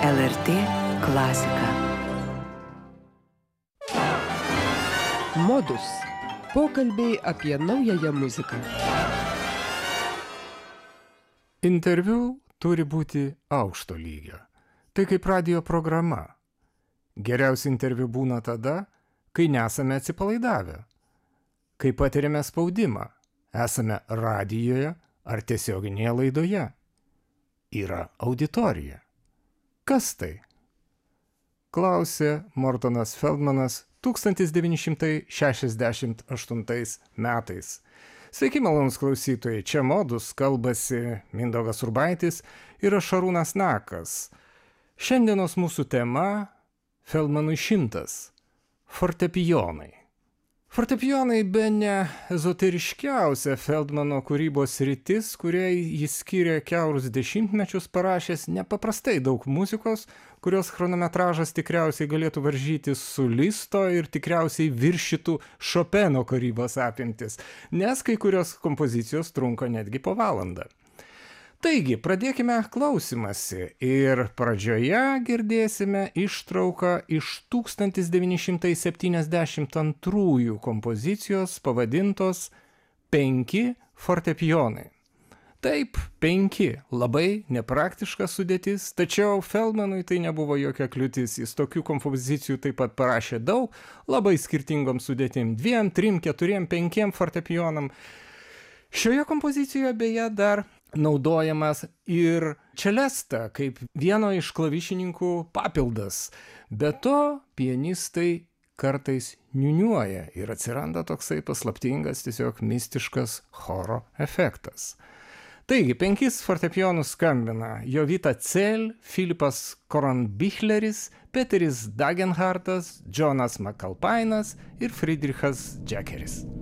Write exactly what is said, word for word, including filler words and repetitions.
L R T klasika. Modus. Pokalbiai apie naująją muziką. Interviu turi būti aukšto lygio. Tai kaip radijo programa. Geriausi interviu būna tada, kai nesame atsipalaidavę, kai patiriame spaudimą, esame radijoje ar tiesioginėje laidoje. Yra auditorija. Kas tai? Klausė Mortonas Feldmanas tūkstantis devyni šimtai šešiasdešimt aštuntais metais. Sveiki, malonūs klausytojai, čia Modus, kalbasi Mindaugas Urbaitis ir aš Šarūnas Nakas. Šiandienos mūsų tema – Feldmanui šimtas – fortepijonai. Fortepijonai bene ezoteriškiausia Feldmano kūrybos sritis, kuriai jis skyrė kiaurus dešimtmečius, parašęs nepaprastai daug muzikos, kurios chronometražas tikriausiai galėtų varžytis su Listo ir tikriausiai viršytų Šopeno kūrybos apimtis, nes kai kurios kompozicijos trunka netgi po valandą. Taigi, pradėkime klausimąsi ir pradžioje girdėsime ištrauką iš tūkstantis devyni šimtai septyniasdešimt antrųjų kompozicijos pavadintos Penki fortepijonai. Taip, penki, labai nepraktiška sudėtis, tačiau Feldmanui tai nebuvo jokia kliūtis, jis tokių kompozicijų taip pat parašė daug, labai skirtingom sudėtim, dviem, trim, keturiem, penkiem fortepijonam. Šioje kompozicijoje beje dar naudojamas ir čelesta kaip vieno iš klavišininkų papildas. Be to, pianistai kartais niuniuoja ir atsiranda toksai paslaptingas, tiesiog mistiškas choro efektas. Taigi, penkis fortepijonus skambina Jovita Cel, Filipas Koronbichleris, Peteris Dagenhartas, Džonas Makalpainas ir Friedrichas Džekeris.